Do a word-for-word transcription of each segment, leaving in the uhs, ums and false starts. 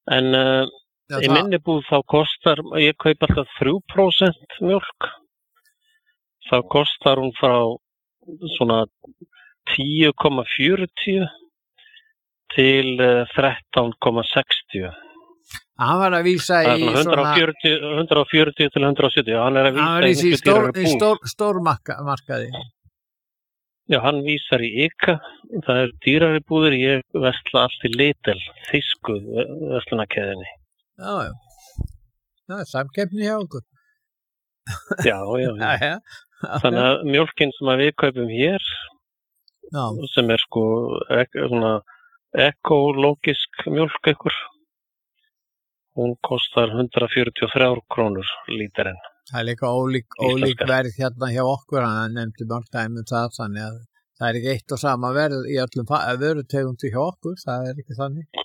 En uh, Já, í það- minni búð þá kostar, ég kaup alltaf þrjú prósent mjólk. Þá kostar hún frá svona tíu komma fjörutíu til uh, þrettán komma sextíu. Hann var að vísa Það er í svona svona, hundrað og fjörutíu, hundrað og fjörutíu til hundrað og sjötíu. Hann er að hann var vísa í í miklu stór, dýrari í búð. stór, stór marka, markaði. Já, hann vísar í ICA. Það er dýrari búðir. Ég versla allt í Lidl, þýsku verslunarkeðinni. Já, já. Það er samkeppni hjá okkur. Já, já, já. Já, já. Þannig að mjólkin sem að við kaupum hér, Já, sem er sko ek, svona ekológisk mjólk ykkur, hún kostar hundrað fjörutíu og þrjár krónur líterinn. það er líka ólík, ólík verð hérna hjá okkur, hann nefndi mörg dæmi um það, þannig að það er ekki eitt og sama verð í öllum vörutegundi hjá okkur, það er ekki þannig.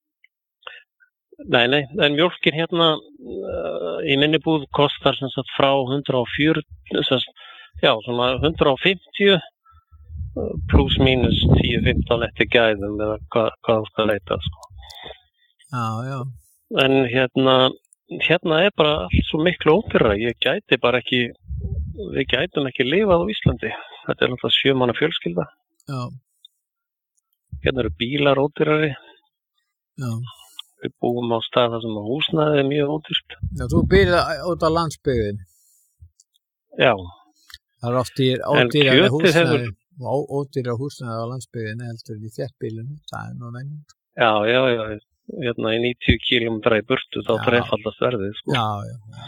Nei, nei, en mjólkin hérna uh, í minni búð kostar sem sagt frá hundrað og fjörutíu, sem sagt, já, svona hundrað og fimmtíu uh, pluss mínus tíu til fimmtán eftir gæðum eða hvað, hvað þú skal leita, sko. Já, já. En hérna, hérna er bara allt svo miklu ódýrara. Ég gæti bara ekki, við gætum ekki lifað á Íslandi. Þetta er alltaf sjö manna fjölskylda. Já, Hérna eru bílar ódýrari. já. Við búum á stað þar sem að húsnæði er mjög ódýrt. Já, þú býrð út á landsbyggðin. Já, Það er oft dýr, En ódýrari kjötið húsnæði, hefur- ó- ódýrari húsnæði á landsbyggðin heldur en í þéttbýlinu, það er nú venjum. já, já, já. Hérna í níutíu kílómetra í burtu þá Já. þrefaldast verðið, sko. Já, já,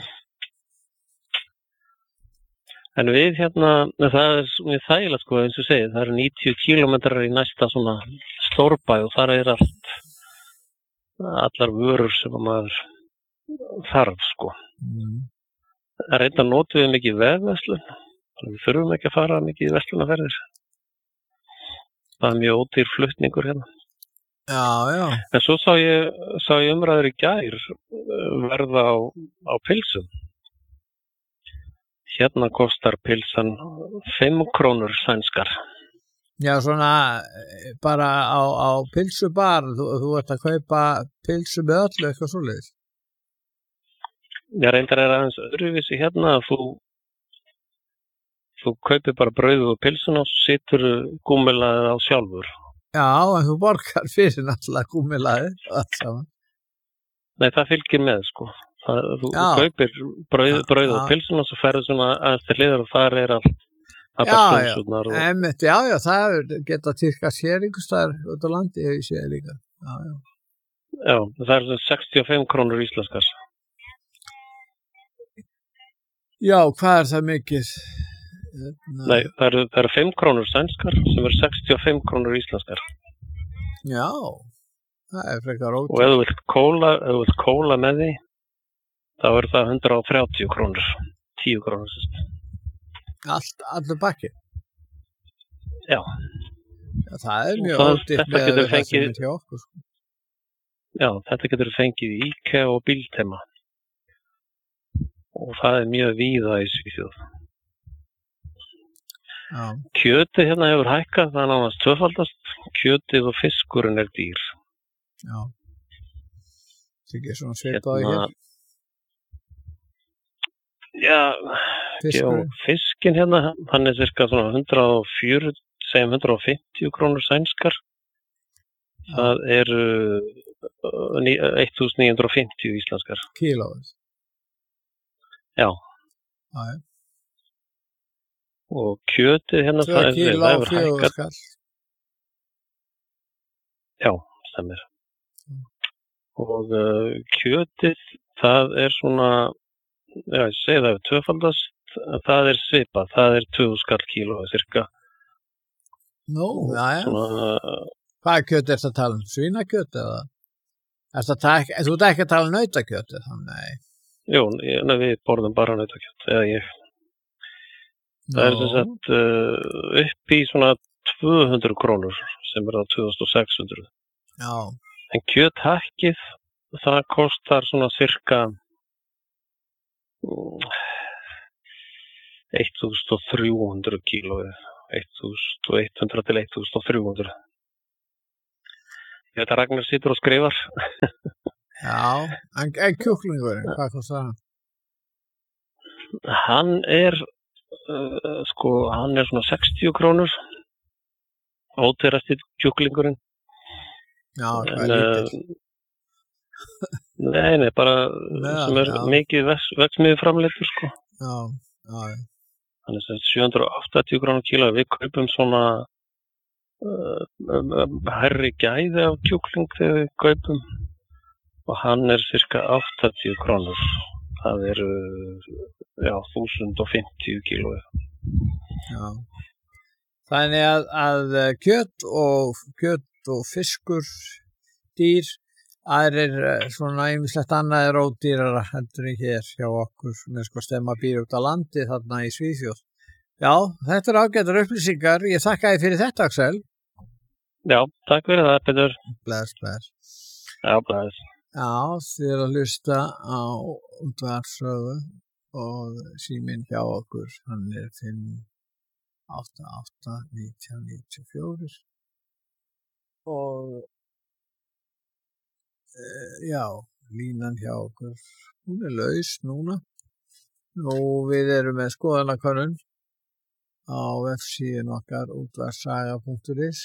En við hérna, það er mjög þægilegt, sko, eins og segið, það eru níutíu kílómetrar í næsta svona stórbæ og þar er allt, allar vörur sem að maður þarf, sko. mm. Það reynda notum við mikið vefverslun, þannig við þurfum ekki að fara mikið í verslunarferðir. Það er mjög ódýr flutningur hérna. já, já. En svo sá ég, sá ég umræður í gær uh, verða á, á pilsum. Hérna kostar pilsan fimm krónur sænskar. Já, svona eh, bara á, á pilsubar, þú, þú ert að kaupa pilsu með öllu eitthvað svoleiðis. Ég reyndar er aðeins öðruvísi hérna að þú, þú kaupir bara brauðið og pilsuna og svo situr gúmmelaðið á sjálfur. Já, en þú borgar fyrir náttúrulega gúmilaði og allt saman. Nei, það fylgir með, sko. Það, þú Já. kaupir brauð, Já, brauð og já. pilsuna og svo ferður svona aðeins til hliðar og þar er allt allar Já, já, sósurnar og Einmitt, já, já, það er- geta týrkast hér einhvers staðar út á landi hef ég séð líka. Já, já. já, það er svona sextíu og fimm krónur íslenskar. Já, hvað er það mikið? Hérna, Nei, það eru, það eru fimm krónur sænskar sem eru sextíu og fimm krónur íslenskar. Já, það er frekar Og ótrúð. ef þú vilt kóla, ef þú vilt kóla með því, þá er það hundrað og þrjátíu krónur. tíu krónur, sérst. Allt, allur bakki. Já, Já, það er Og mjög það- ódýrt þetta með getur það sem fengið- er hjá okkur. Sko. já, þetta getur fengið í IKEA og Biltema. Og það er mjög víða í Svíþjóð. Já, Kjötið hérna hefur hækkað, það er nánast tvöfaldast. Kjötið og fiskurinn er dýr. já. Það er ekki svona svipaði Hérna, hér. já, Fiskurinn. já, fiskin hérna, hann er cirka svona hundrað og fjörutíu, segjum hundrað og fimmtíu krónur sænskar. Það eru uh, ní- þúsund níu hundruð og fimmtíu íslenskar. Kílóið. Já, Já, já. og kjötið hérna, Tvö það er- kíló það og hefur fjögur hækkað. skall. Já, stemmir. Og uh, kjötið, það er svona, já, ég segi það hefur tvöfaldast, það er svipað, það er tvö skall kíló, cirka. Nú, já, já. Svona, Hvað kjöt er þetta að tala um? Svínakjöt eða? Er þetta ekki, þú ert ekki að tala um nautakjöt eða? Nei. jú, ég- nei, við borðum bara nautakjöt, eða ég. Það er sem sagt uh, upp í svona tvö hundruð krónur sem er á tvö þúsund sex hundruð. Já, En kjöthakkið, það kostar svona cirka mm, þrettán hundruð kílóið, ellefu hundruð til þrettán hundruð. Ég veit að Ragnar situr og skrifar. já, Já, en, en kjúklingurinn, hvað kostar hann? Hann er, uh, sko, hann er svona sextíu krónur, ódýrasti kjúklingurinn. Já, hvað En, er uh, lítill? Nei, nei, bara Meðal, sem er já. mikið verksmiði framleiddur, sko. Já, já, já. Hann er sem sagt sjö hundruð áttatíu krónur kíló. Við kaupum svona uh, um, hærri gæði af kjúkling þegar við kaupum og hann er cirka áttatíu krónur. Það eru, já, þúsund fimmtíu kíló. Já. Þannig að, að kjöt og kjöt og fiskur, dýr, aðrir svona ýmislegt annað er ódýrara heldur en hér hjá okkur með sko stemma býr út á landi þarna í Svíþjóð. Já, þetta er ágætar upplýsingar. Ég þakka þér fyrir þetta, Axel. Já, takk fyrir það, Petur. Bless, bless. Já, bless. Já, þið er að hlusta á útvarpssögu og síminn hjá okkur, hann er fimm átta átta nítján níutíu og fjögur og e, já, línan hjá okkur, hún er laus núna. Nú við erum með skoðanakönnun á vefsíðun okkar útvarpssaga punktur is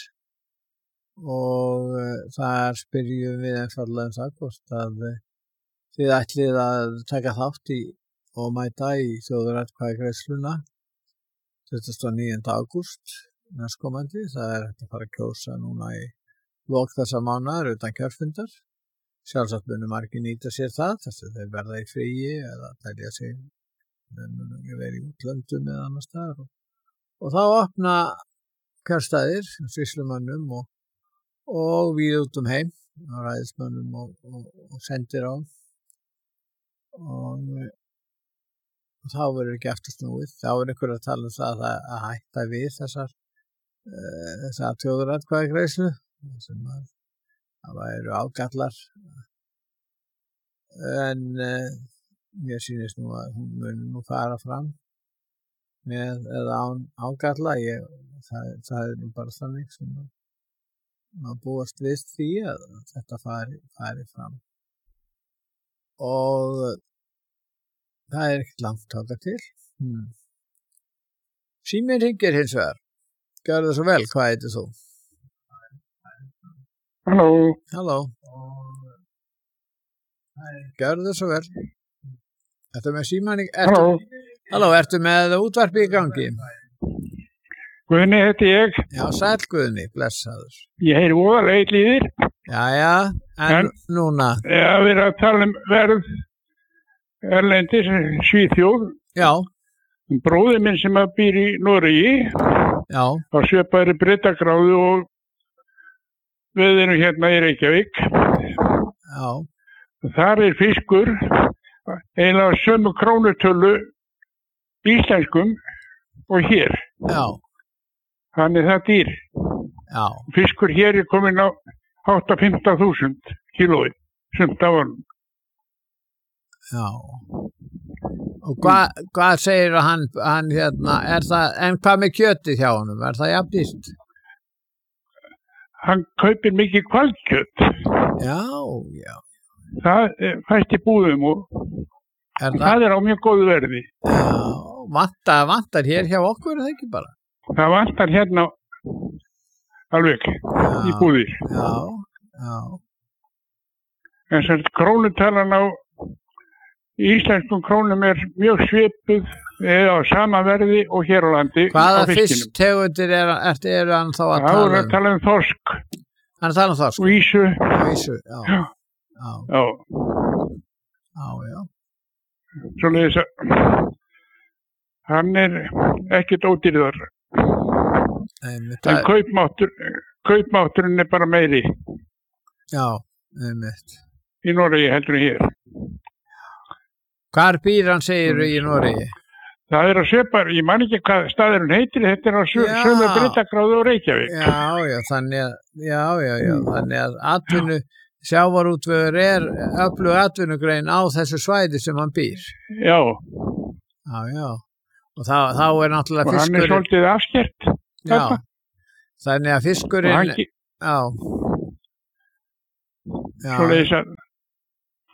og e, þar spyrjum við einfaldlega um það hvort að e, þið ætlið að taka þátt í og mæta í þjóðaratkvæðagreiðsluna tuttugasta og níunda ágúst næstkomandi. Það er hægt að fara að kjósa núna í lok þessa mánaðar utan kjörfundar. Sjálfsagt munu margir nýta sér það þess að þeir verða í fríi eða telja sig verið í útlöndum eða annars staðar. Og þá opna kjörstaðir, sýslumönnum og, og við út um heim á ræðismönnum og, og, og sendir á. Og, og þá verður ekki aftur snúið. Þá er einhver að tala um það að, að hætta við þessar, uh, þessar þjóðaratkvæðagreiðslu sem að það væru ágallar. En uh, mér sýnist nú að hún mun nú fara fram með eða án ágalla. Ég, það, það er nú bara þannig sem að búast við því að þetta fari, fari fram. Og það er ekkert langt átta til. Hmm. Síminn hringir hins vegar. Gjörðu svo vel, hvað heitir þú? Halló. Halló. Gjörðu svo vel. Ertu með símann í... Ertu... Halló. Halló, ertu með útvarpi í gangi? Guðni heiti ég. Já, sæll Guðni, blessaður. Ég heyri voðalega illa í þér. Jæja, en, en núna? Ég hef verið að tala um verð erlendis, Svíþjóð. Já. Bróðir minn sem að býr í Noregi. Já. Á svipaðri breiddargráðu og við erum hérna í Reykjavík. Já. Þar er fiskur eiginlega sömu krónutölu íslenskum og hér. Já. Þannig það dýr. Já. Fiskur hér er komin á átta til fimmtán þúsund kílói, sumt af honum. Já. Og hvað hva segir hann, hann hérna, er það, en hvað með kjötið hjá honum, er það jafn dýrt? Hann kaupir mikið hvalkjöt. Já, já. Það fæst í búðum og er það? það er á mjög góðu verði. Já, vantar, vantar hér hjá okkur, er það ekki bara? Það vantar hérna alveg já, í búðir. Já, já. En sem krónutalan á íslenskum krónum er mjög svipuð eða á sama verði og hér á landi. Hvaða fisktegundir er, er, er hann þá að tala um? Það tala er að tala um þorsk. Hann er að tala um þorsk? Og ísu. Og ísu, já. Já. Já. Já. Já, já. Svoleiðis að hann er ekkert ódýrðar. Einmitt, en kaupmáttur, kaupmátturinn er bara meiri. Já, einmitt. Í Noregi heldur en hér. Hvar býr hann segir í Noregi? Það er að söpa, ég man ekki hvað staðurinn heitir, þetta er á sömu breiddargráðu og Reykjavík. Já, já, þannig að, já, já, já, þannig að atvinnu, sjávarútvegur er öflug atvinnugrein á þessu svæði sem hann býr. Já. Já, já. Og þá, þá er náttúrulega fiskurinn... Og hann er svolítið afskert. Já, þannig að fiskurinn... Hann... Já. Já. Svoleiðis að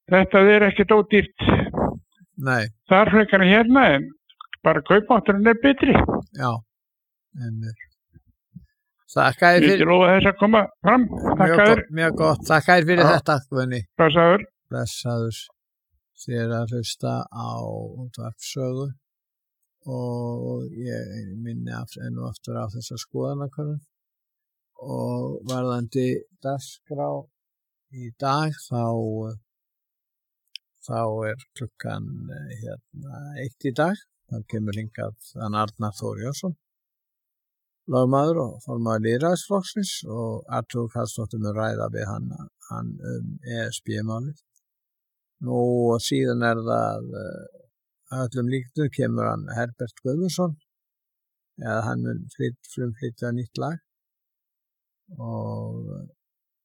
þetta er ekkert ódýrt Nei, þar frekar en hérna en bara kaupmátturinn er betri. já. Einmitt. Þakka þér Ég fyrir, til lofa þess að koma fram. mjög, Þakka go þér. mjög gott, þakka þér fyrir Já. þetta, Guðni. Blessaður. Blessaður þér að hlusta á útvarpssögu og ég minni aftur, enn og aftur á þessa skoðanakönnun og varðandi dagskrá í dag þá þá er klukkan hérna eitt í dag, þá kemur hingað hann Arnar Þór Jónsson lögmaður og formaður lýðræðisflokksins og Arnþrúður Karlsdóttir mun ræða við hann, hann um E S B-málið. Nú og síðan er það uh, öllum líktum kemur hann Herbert Guðmundsson eða hann mun flyt, frumflytja nýtt lag og uh,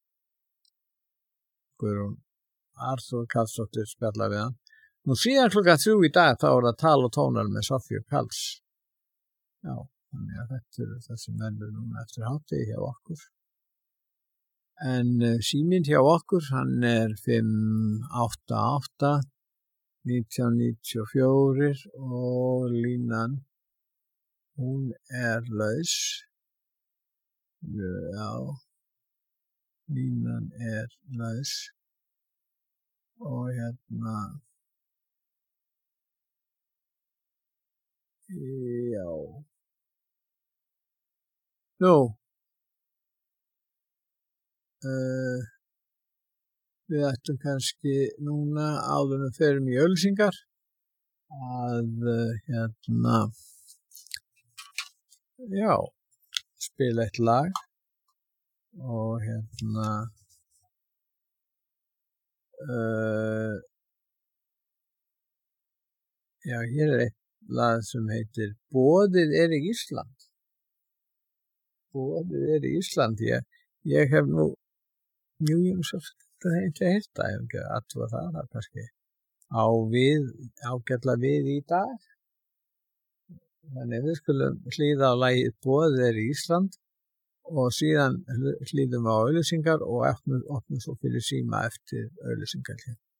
Guðrún Arnþrúður Karlsdóttir spjalla við hann. Nú síðan klukka þrjú í dag þá er það tal og tónar með Soffíu Karls. Já, þannig að þetta eru það sem verður núna eftir hádegi hjá okkur. En uh, síminn hjá okkur, hann er fimm átta átta nítján níutíu og fjögur og línan, hún er laus. Já, línan er laus. Og hérna, já, nú, uh, við ættum kannski núna áður en við förum í auglýsingar að uh, hérna, já, spila eitt lag og hérna, uh, já, hér er eitt lag sem heitir Boðið er í Ísland. Boðið er í Ísland. Ég, ég hef nú mjög svo þetta heitlega heyrta, ég hef ekki að athuga það, það er kannski á við, ágætlega við í dag. Þannig við skulum hlýða á lagið Boðið er í Ísland og síðan hlýðum á auglýsingar og opnum, opnum svo fyrir síma eftir auglýsingar.